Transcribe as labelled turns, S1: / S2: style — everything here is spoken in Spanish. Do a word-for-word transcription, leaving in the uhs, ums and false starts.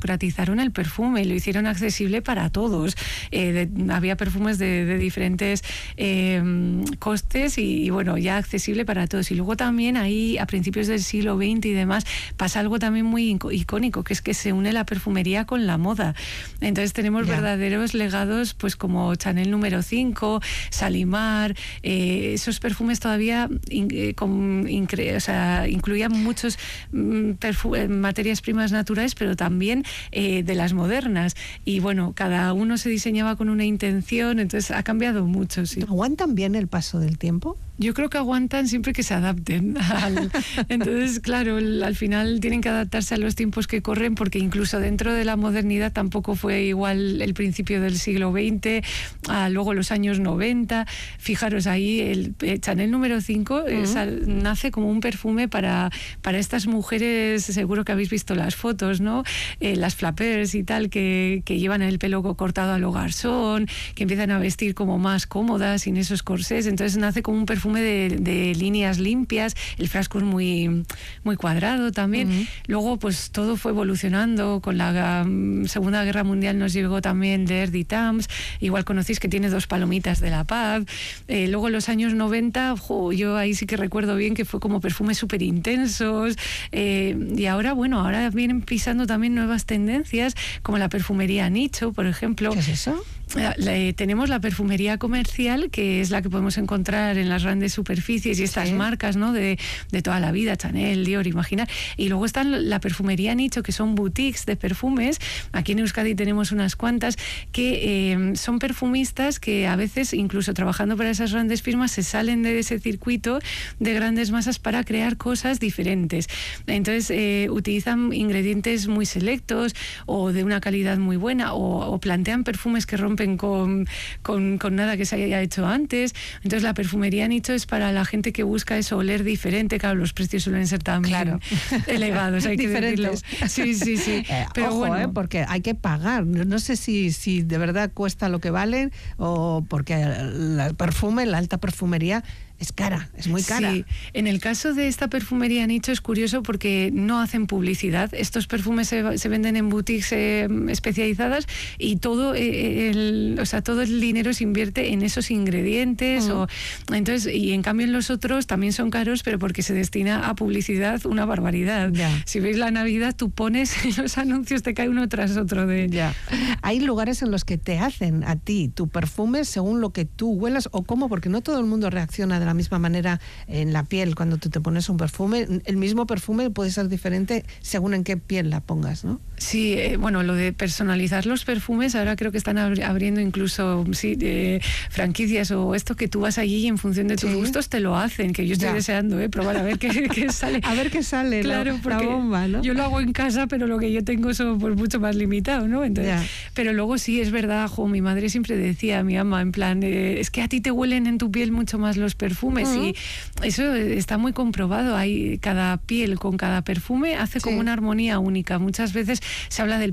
S1: democratizaron el perfume, lo hicieron accesible para todos. Eh, de, había perfumes de, de diferentes eh, costes y, y bueno, ya accesible para todos. Y luego también ahí, a principios del siglo veinte y demás, pasa algo también muy icónico, que es que se une la perfumería con la moda. Entonces tenemos yeah. verdaderos legados, pues como Chanel número cinco, Salimar, eh, esos perfumes todavía in, eh, con, incre, o sea, incluían muchos mm, materias primas naturales, pero también eh, de las modernas. Y bueno, cada uno se diseñaba con una intención, entonces ha cambiado mucho. Sí.
S2: ¿Aguantan bien el paso del tiempo?
S1: Yo creo que aguantan siempre que se adapten. Al, entonces, claro, al final tienen que adaptarse a los tiempos que corren, porque incluso dentro de la modernidad tampoco fue igual el principio del siglo veinte, a luego los años noventa. Fijaros, ahí el eh, Chanel número cinco uh-huh. es, nace como un perfume para, para estas mujeres, seguro que habéis visto las fotos, ¿no? Eh, las flapers y tal, que, que llevan el pelo cortado a lo garzón, que empiezan a vestir como más cómodas, sin esos corsés. Entonces nace como un perfume De, de líneas limpias, el frasco es muy, muy cuadrado también. Uh-huh. Luego pues todo fue evolucionando, con la um, Segunda Guerra Mundial nos llegó también de Air Tams, igual conocéis que tiene dos palomitas de la paz. Eh, luego en los años noventa, jo, yo ahí sí que recuerdo bien que fue como perfumes súper intensos, eh, y ahora bueno, ahora vienen pisando también nuevas tendencias, como la perfumería nicho, por ejemplo.
S2: ¿Qué es eso?
S1: Eh, tenemos la perfumería comercial, que es la que podemos encontrar en las grandes superficies y estas sí. marcas, ¿no? de, de toda la vida, Chanel, Dior, Imaginar. Y luego están la perfumería nicho, que son boutiques de perfumes. Aquí en Euskadi tenemos unas cuantas que eh, son perfumistas que a veces, incluso trabajando para esas grandes firmas, se salen de ese circuito de grandes masas para crear cosas diferentes. Entonces eh, utilizan ingredientes muy selectos o de una calidad muy buena, o, o plantean perfumes que rompen Con, con, con nada que se haya hecho antes. Entonces la perfumería nicho es para la gente que busca eso, oler diferente. Claro, los precios suelen ser también claro. elevados, hay que decirlo. Sí, sí, sí.
S2: Eh,
S1: Pero
S2: ojo,
S1: bueno,
S2: eh, porque hay que pagar. No sé si, si de verdad cuesta lo que valen, o porque el perfume, la alta perfumería es cara, es muy cara.
S1: Sí, en el caso de esta perfumería nicho es curioso porque no hacen publicidad. Estos perfumes se, se venden en boutiques eh, especializadas, y todo eh, el, o sea, todo el dinero se invierte en esos ingredientes. Uh-huh. o, entonces, y en cambio en los otros también son caros, pero porque se destina a publicidad una barbaridad.
S2: Yeah.
S1: Si veis la Navidad, tú pones los anuncios, te cae uno tras otro de...
S2: Yeah. Hay lugares en los que te hacen a ti tu perfume según lo que tú huelas, o cómo, porque no todo el mundo reacciona de la misma manera en la piel. Cuando tú te pones un perfume, el mismo perfume puede ser diferente según en qué piel la pongas, ¿no?
S1: Sí, eh, bueno, lo de personalizar los perfumes, ahora creo que están abri- abriendo incluso sí, eh, franquicias o esto, que tú vas allí y en función de tus sí. gustos te lo hacen, que yo estoy ya. deseando eh, probar a ver qué, qué sale.
S2: A ver qué sale,
S1: claro,
S2: la,
S1: porque
S2: la bomba, ¿no?
S1: Yo lo hago en casa, pero lo que yo tengo es pues, mucho más limitado, ¿no? Entonces, pero luego sí, es verdad, jo, mi madre siempre decía, mi ama, en plan, eh, es que a ti te huelen en tu piel mucho más los perfumes. Uh-huh. Y eso está muy comprobado. Hay cada piel con cada perfume hace sí. como una armonía única. Muchas veces se habla del